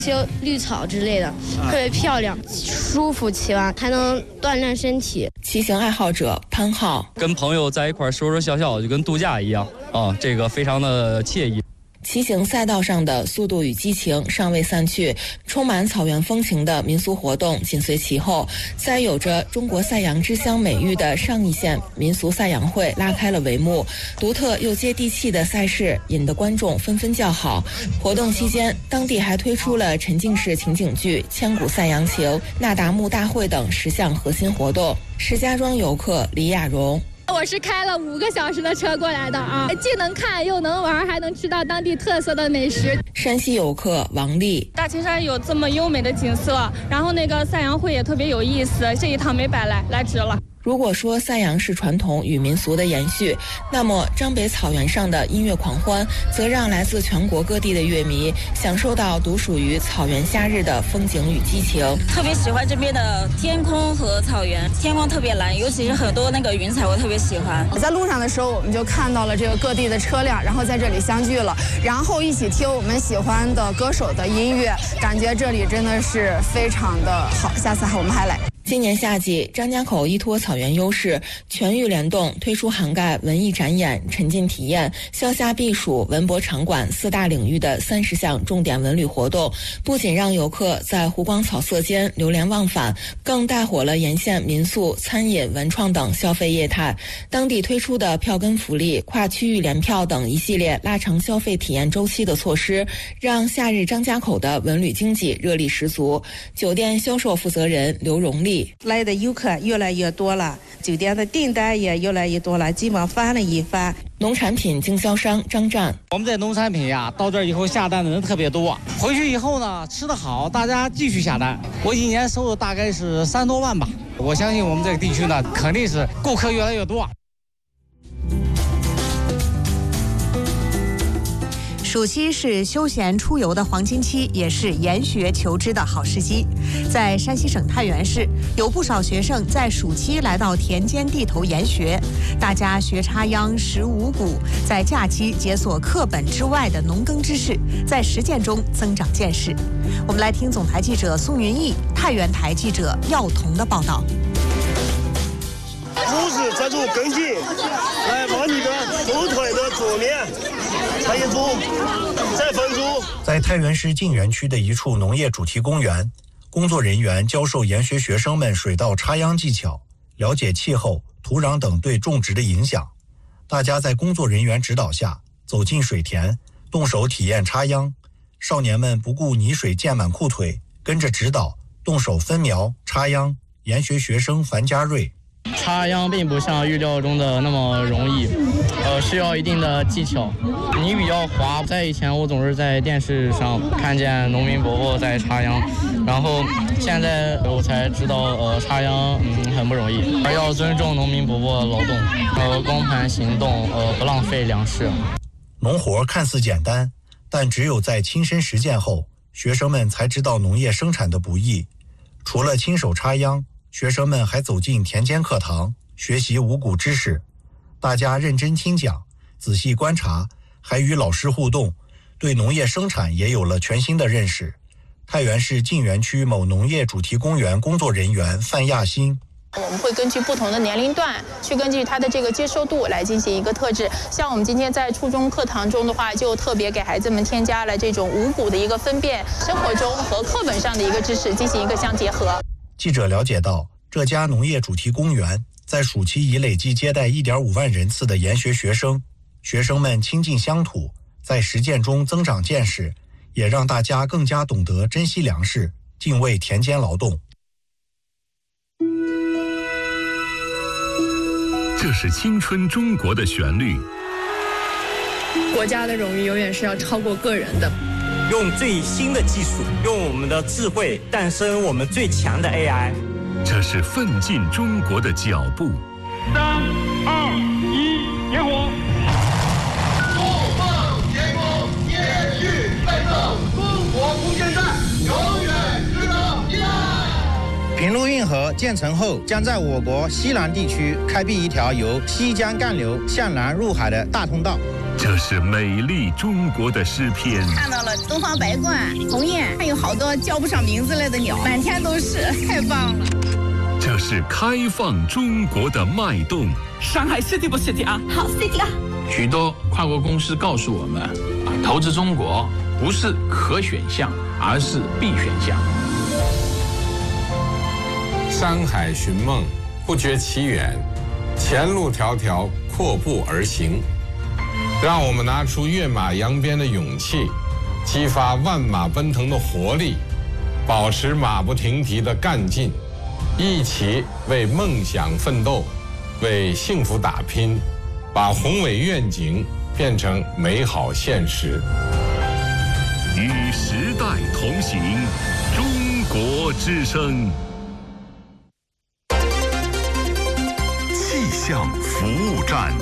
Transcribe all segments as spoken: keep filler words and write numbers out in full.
些绿草之类的，特别漂亮，舒服，骑完还能锻炼身体。 骑行爱好者潘浩， 跟朋友在一块说说笑笑，就跟度假一样啊，这个非常的惬意。 骑行赛道上的速度与激情尚未散去，充满草原风情的民俗活动紧随其后。在有着中国赛扬之乡美誉的上义县民俗赛扬会拉开了帷幕，独特又接地气的赛事引得观众纷纷叫好。活动期间，当地还推出了沉浸式情景剧、千古赛扬情、那达慕大会等十项核心活动。石家庄游客李亚荣， 我是开了五个小时的车过来的啊，既能看又能玩，还能吃到当地特色的美食。 山西游客王丽， 大青山有这么优美的景色，然后那个赛扬会也特别有意思，这一趟没白来，来值了。 如果说赛扬是传统与民俗的延续，那么张北草原上的音乐狂欢，则让来自全国各地的乐迷享受到独属于草原夏日的风景与激情。 特别喜欢这边的天空和草原，天空特别蓝，尤其是很多那个云彩，我特别喜欢。 在路上的时候，我们就看到了这个各地的车辆，然后在这里相聚了，然后一起听我们喜欢的歌手的音乐，感觉这里真的是非常的好。下次我们还来。 今年夏季，张家口依托草原优势，全域联动推出涵盖文艺展演、沉浸体验、消夏避暑、文博场馆四大领域的三十项重点文旅活动，不仅让游客在湖光草色间流连忘返，更带火了沿线民宿、餐饮、文创等消费业态。当地推出的票根福利、跨区域联票等一系列拉长消费体验周期的措施，让夏日张家口的文旅经济热力十足。酒店销售负责人刘荣丽， 来的游客越来越多了，酒店的订单也越来越多了，基本上翻了一番。 农产品经销商张战， 我们这农产品呀，到这儿以后下单的人特别多，回去以后呢，吃得好，大家继续下单。我一年收入大概是三多万吧，我相信我们这个地区呢，肯定是顾客越来越多。 暑期是休闲出游的黄金期，也是研学求知的好时机。在山西省太原市，有不少学生在暑期来到田间地头研学，大家学插秧、识五谷，在假期解锁课本之外的农耕知识，在实践中增长见识。我们来听总台记者宋云逸、太原台记者耀彤的报道。 拇指抓住根茎，来往你的左腿的左面插一株，再分株。 在太原市晋源区的一处农业主题公园，工作人员教授研学学生们水稻插秧技巧，了解气候、土壤等对种植的影响。大家在工作人员指导下走进水田，动手体验插秧。少年们不顾泥水溅满裤腿，跟着指导动手分苗插秧。研学学生樊家瑞， 插秧并不像预料中的那么容易，呃，需要一定的技巧。泥比较滑，在以前我总是在电视上看见农民伯伯在插秧，然后现在我才知道，呃，插秧嗯很不容易，而要尊重农民伯伯的劳动，呃，光盘行动，呃，不浪费粮食。 农活看似简单，但只有在亲身实践后，学生们才知道农业生产的不易。除了亲手插秧，学生们还走进田间课堂，学习五谷知识。大家认真听讲，仔细观察，还与老师互动，对农业生产也有了全新的认识。太原市晋源区某农业主题公园工作人员范亚新， 我们会根据不同的年龄段，去根据他的这个接受度来进行一个特质。像我们今天在初中课堂中的话，就特别给孩子们添加了这种五谷的一个分辨，生活中和课本上的一个知识进行一个相结合。 记者了解到，这家农业主题公园在暑期已累计接待 一点五万人次的研学学生，学生们亲近乡土，在实践中增长见识，也让大家更加懂得珍惜粮食，敬畏田间劳动。 这是青春中国的旋律。 国家的荣誉永远是要超过个人的。 用最新的技术，用我们的智慧诞生我们最强的 A I。 这是奋进中国的脚步。 三二一，点火！怒放天空，延续奋斗，中国不现代，永远值得依赖。 平陆运河建成后，将在我国西南地区开辟一条由西江干流向南入海的大通道。 这是美丽中国的诗篇。 看到了东方白鹳、鸿雁，还有好多叫不上名字来的鸟，满天都是，太棒了。 这是开放中国的脉动。 上海 city 不 city 啊？ 好 city 啊！ 许多跨国公司告诉我们，啊，投资中国不是可选项，而是必选项。 山海寻梦，不觉其远；前路迢迢，阔步而行。让我们拿出跃马扬鞭的勇气，激发万马奔腾的活力，保持马不停蹄的干劲，一起为梦想奋斗，为幸福打拼，把宏伟愿景变成美好现实。 与时代同行，中国之声。气象服务站。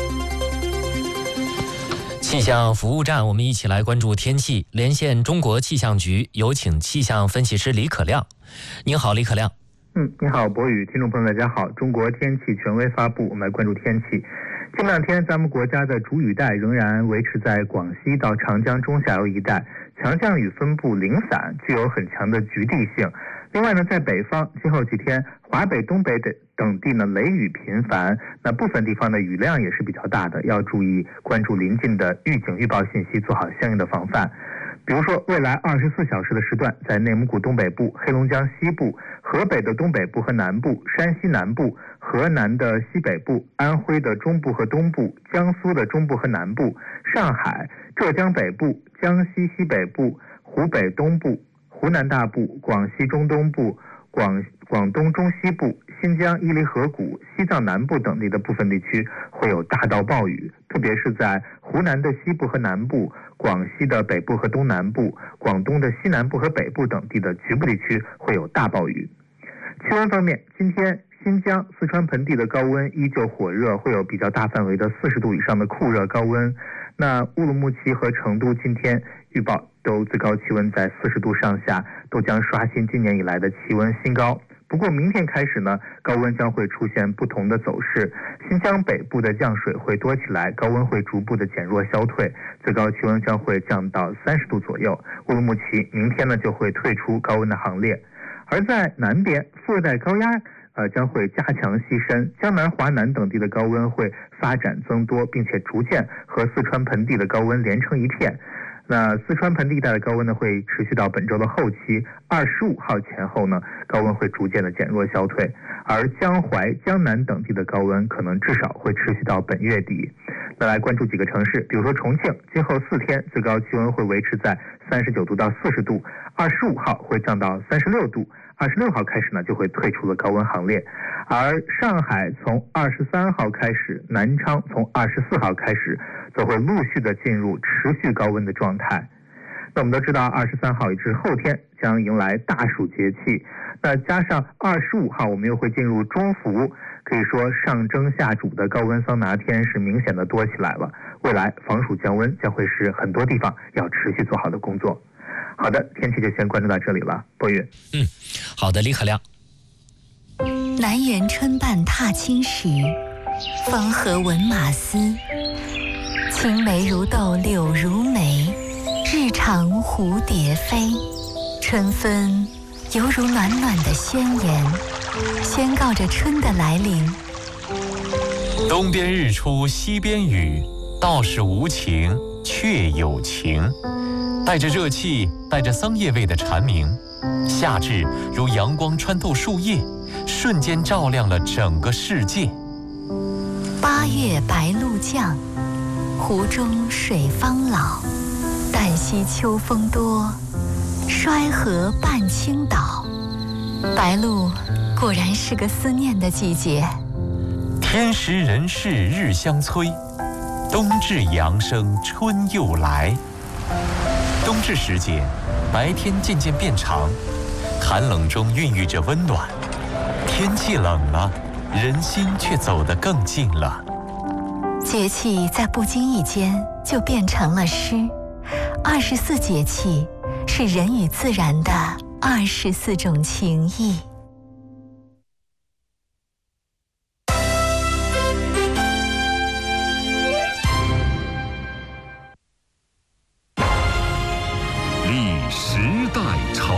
气象服务站，我们一起来关注天气。连线中国气象局，有请气象分析师李可亮。您好，李可亮。 嗯，你好，博宇，听众朋友大家好。中国天气权威发布，我们来关注天气。近两天，咱们国家的主雨带仍然维持在广西到长江中下游一带，强降雨分布零散，具有很强的局地性。另外呢，在北方，今后几天华北、东北等等地呢雷雨频繁，那部分地方的雨量也是比较大的，要注意关注临近的预警预报信息，做好相应的防范。比如说，未来二十四小时的时段，在内蒙古东北部、黑龙江西部、河北的东北部和南部、山西南部、河南的西北部、安徽的中部和东部、江苏的中部和南部、上海、浙江北部、江西西北部、湖北东部、湖南大部、广西中东部、广广东中西部、新疆伊犁河谷、西藏南部等地的部分地区会有大到暴雨，特别是在湖南的西部和南部、广西的北部和东南部、广东的西南部和北部等地的局部地区会有大暴雨。气温方面，今天新疆、四川盆地的高温依旧火热，会有比较大范围的四十度以上的酷热高温。那乌鲁木齐和成都今天预报都最高气温在四十度上下，都将刷新今年以来的气温新高。不过明天开始呢，高温将会出现不同的走势。新疆北部的降水会多起来，高温会逐步的减弱消退，最高气温将会降到三十度左右。乌鲁木齐明天呢就会退出高温的行列。而在南边，副热带高压呃将会加强西伸，江南、华南等地的高温会发展增多，并且逐渐和四川盆地的高温连成一片。那四川盆地一带的高温呢，会持续到本周的后期，二十五号前后呢，高温会逐渐的减弱消退，而江淮、江南等地的高温可能至少会持续到本月底。那来关注几个城市，比如说重庆，今后四天最高气温会维持在三十九度到四十度，二十五号会降到三十六度，二十六号开始呢就会退出了高温行列。而上海从二十三号开始，南昌从二十四号开始，则会陆续的进入持续高温的状态。那我们都知道，二十三号也就是后天将迎来大暑节气，那加上二十五号我们又会进入中伏，可以说上蒸下煮的高温桑拿天是明显的多起来了。未来防暑降温将会是很多地方要持续做好的工作。好的，天气就先关注到这里了，博宇。 嗯，好的，李可亮。 南园春半踏青时，芳荷闻马嘶。青梅如豆柳如眉，日长蝴蝶飞。春分犹如暖暖的宣言，宣告着春的来临。 东边日出西边雨，道是无晴却有晴。带着热气，带着桑叶味的蝉鸣，夏至如阳光穿透树叶，瞬间照亮了整个世界。 八月白露降，湖中水方老。旦夕秋风多，衰荷半倾倒。白露果然是个思念的季节。 天时人事日相催，冬至阳生春又来。冬至时节，白天渐渐变长，寒冷中孕育着温暖。天气冷了，人心却走得更近了。 节气在不经意间就变成了诗。二十四节气是人与自然的二十四种情谊。